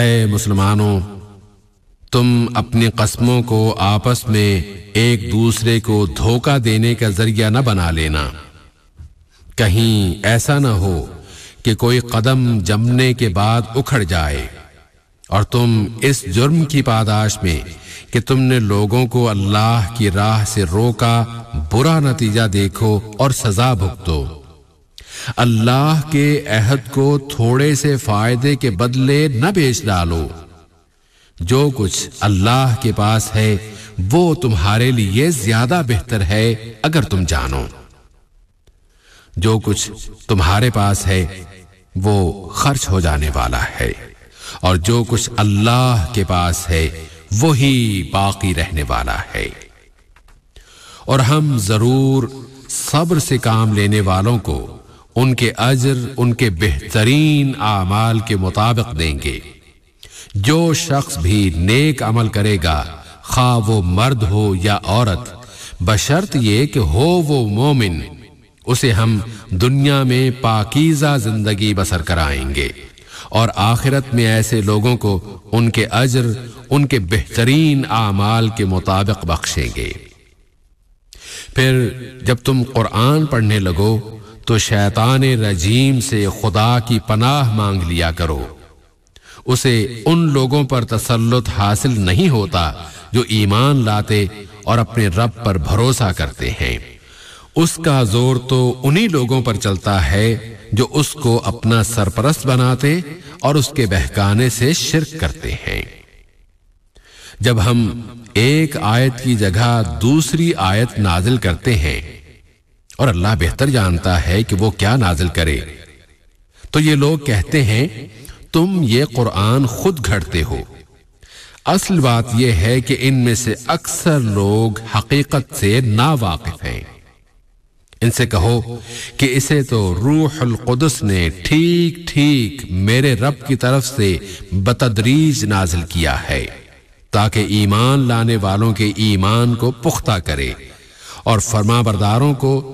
اے مسلمانوں، تم اپنی قسموں کو آپس میں ایک دوسرے کو دھوکہ دینے کا ذریعہ نہ بنا لینا، کہیں ایسا نہ ہو کہ کوئی قدم جمنے کے بعد اکھڑ جائے اور تم اس جرم کی پاداش میں کہ تم نے لوگوں کو اللہ کی راہ سے روکا برا نتیجہ دیکھو اور سزا بھگتو۔ اللہ کے عہد کو تھوڑے سے فائدے کے بدلے نہ بیچ ڈالو۔ جو کچھ اللہ کے پاس ہے وہ تمہارے لیے زیادہ بہتر ہے اگر تم جانو۔ جو کچھ تمہارے پاس ہے وہ خرچ ہو جانے والا ہے، اور جو کچھ اللہ کے پاس ہے وہی باقی رہنے والا ہے۔ اور ہم ضرور صبر سے کام لینے والوں کو ان کے اجر ان کے بہترین اعمال کے مطابق دیں گے۔ جو شخص بھی نیک عمل کرے گا، خواہ وہ مرد ہو یا عورت، بشرط یہ کہ ہو وہ مومن، اسے ہم دنیا میں پاکیزہ زندگی بسر کرائیں گے، اور آخرت میں ایسے لوگوں کو ان کے اجر ان کے بہترین اعمال کے مطابق بخشیں گے۔ پھر جب تم قرآن پڑھنے لگو تو شیطان رجیم سے خدا کی پناہ مانگ لیا کرو۔ اسے ان لوگوں پر تسلط حاصل نہیں ہوتا جو ایمان لاتے اور اپنے رب پر بھروسہ کرتے ہیں۔ اس کا زور تو انہی لوگوں پر چلتا ہے جو اس کو اپنا سرپرست بناتے اور اس کے بہکانے سے شرک کرتے ہیں۔ جب ہم ایک آیت کی جگہ دوسری آیت نازل کرتے ہیں اور اللہ بہتر جانتا ہے کہ وہ کیا نازل کرے، تو یہ لوگ کہتے ہیں تم یہ قرآن خود گھڑتے ہو۔ اصل بات یہ ہے کہ ان میں سے اکثر لوگ حقیقت سے ناواقف ہیں۔ ان سے کہو کہ اسے تو روح القدس نے ٹھیک ٹھیک میرے رب کی طرف سے بتدریج نازل کیا ہے، تاکہ ایمان لانے والوں کے ایمان کو پختہ کرے اور فرمانبرداروں کو